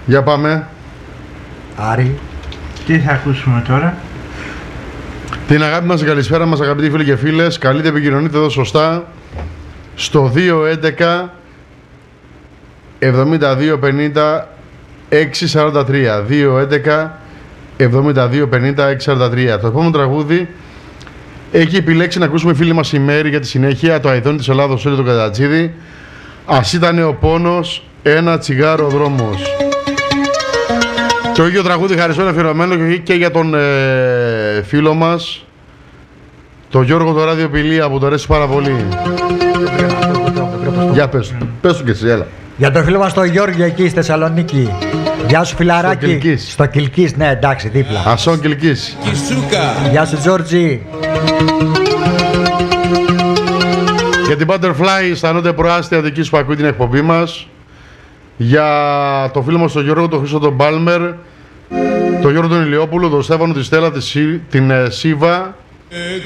Για πάμε. Άρη. Τι θα ακούσουμε τώρα? Την αγάπη μας, καλησπέρα μας αγαπητοί φίλοι και φίλες. Καλείτε επικοινωνείτε εδώ σωστά στο 211 72 50 643. 211 72 50 643. Το επόμενο τραγούδι έχει επιλέξει να ακούσουμε φίλοι μας η Μέρη για τη συνέχεια, το Αηδόνι της Ελλάδος, όλο τον Κατατζίδη. Ας ήταν ο πόνος, ένα τσιγάρο ο δρόμος. Το ίδιο τραγούδι χαρισμένο αφιερωμένο και για τον φίλο μας, τον Γιώργο το ραδιοπηλία που το αρέσει πάρα πολύ. Για πες του και εσύ, έλα. Για τον φίλο μας τον Γιώργο εκεί στη Θεσσαλονίκη. Γεια σου φιλαράκι. Στο Κιλκής, ναι εντάξει δίπλα. Ασόν Κιλκής. Γεια σου Τζόρτζι. Για την Butterfly αισθάνονται προάστια δική που ακούει την εκπομπή μας. Για το φίλο μας τον Γιώργο, τον Χρήστο τον Πάλμερ, τον Γιώργο τον Ηλιόπουλο, τον Στέφανο, τη Στέλλα, την Σίβα.